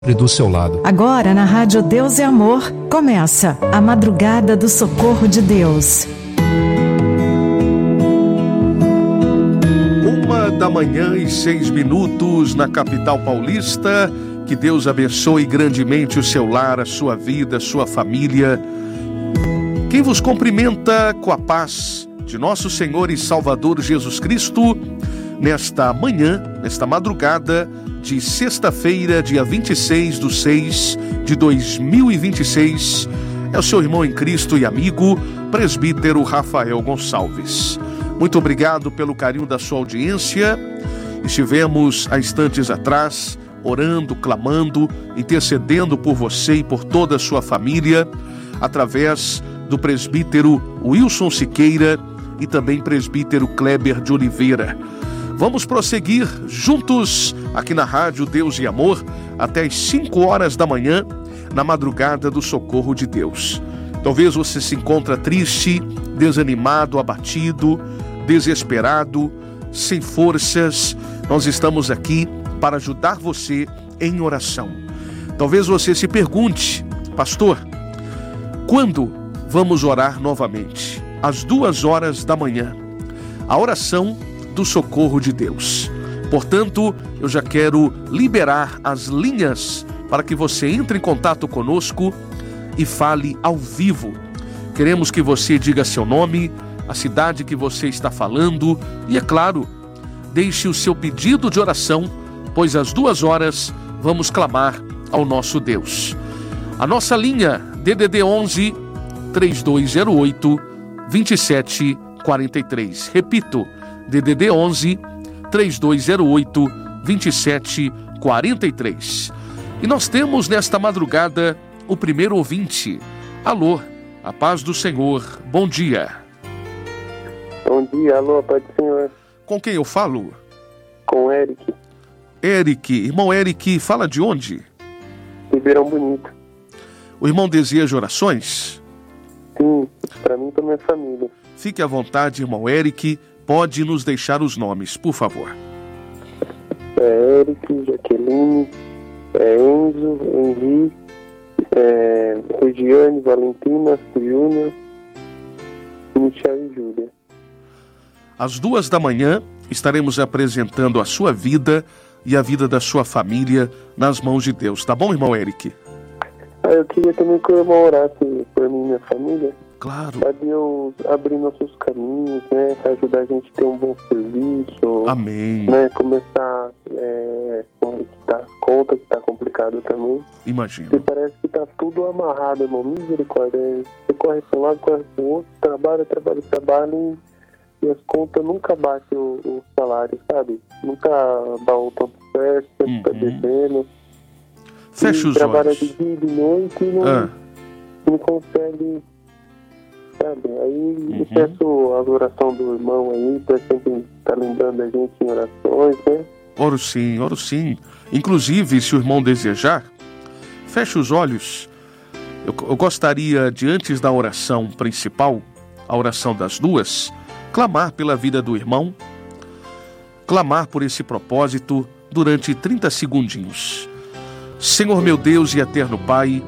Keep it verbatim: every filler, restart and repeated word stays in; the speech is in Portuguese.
do seu lado. Agora na Rádio Deus e Amor, começa a Madrugada do Socorro de Deus. Uma da manhã e seis minutos na capital paulista. Que Deus abençoe grandemente o seu lar, a sua vida, a sua família. Quem vos cumprimenta com a paz de nosso Senhor e Salvador Jesus Cristo, nesta manhã, nesta madrugada de sexta-feira, dia vinte e seis de seis de dois mil e vinte e seis, é o seu irmão em Cristo e amigo, presbítero Rafael Gonçalves. Muito obrigado pelo carinho da sua audiência. Estivemos há instantes atrás orando, clamando, intercedendo por você e por toda a sua família, através do presbítero Wilson Siqueira e também presbítero Kleber de Oliveira. Vamos prosseguir juntos aqui na Rádio Deus e Amor até as cinco horas da manhã, na madrugada do socorro de Deus. Talvez você se encontre triste, desanimado, abatido, desesperado, sem forças. Nós estamos aqui para ajudar você em oração. Talvez você se pergunte: pastor, quando vamos orar novamente? Às duas horas da manhã. A oração do socorro de Deus. Portanto, eu já quero liberar as linhas para que você entre em contato conosco e fale ao vivo. Queremos que você diga seu nome, a cidade que você está falando e, é claro, deixe o seu pedido de oração, pois às duas horas vamos clamar ao nosso Deus. A nossa linha D D D onze, três dois zero oito, dois sete quatro três. Repito, D D D onze, três dois zero oito, dois sete quatro três. E nós temos nesta madrugada o primeiro ouvinte. Alô, a paz do Senhor, bom dia. Bom dia, alô, a paz do Senhor. Com quem eu falo? Com o Eric. Eric, irmão Eric, fala de onde? Ribeirão Bonito. O irmão deseja orações? Sim, para mim e para minha família. Fique à vontade, irmão Eric, pode nos deixar os nomes, por favor. É Eric, Jaqueline, é Enzo, Henri, é Regiane, Valentina, Júnior, Michel e Júlia. Às duas da manhã, estaremos apresentando a sua vida e a vida da sua família nas mãos de Deus. Tá bom, irmão Eric? Ah, eu queria também que o irmão orasse por mim e minha família. Claro. Para Deus abrir nossos caminhos, né? Para ajudar a gente a ter um bom serviço. Amém. Né? Começar é, com tá, conta que tá complicado também. Imagino. E parece que tá tudo amarrado, irmão. Misericórdia. Você corre para um lado, corre para o outro, trabalha, trabalha, trabalha e, e as contas nunca batem o, o salário, sabe? Nunca dá o tanto certo, sempre uhum. tá devendo. Fecha os trabalha olhos. de dia e de noite e não, ah. não consegue, sabe? Aí uhum. eu peço a oração do irmão aí, para sempre estar lembrando a gente em orações, né? Oro sim, oro sim. Inclusive, se o irmão desejar, feche os olhos. Eu, eu gostaria de, antes da oração principal, a oração das duas, clamar pela vida do irmão, clamar por esse propósito durante trinta segundinhos. Senhor meu Deus e eterno Pai,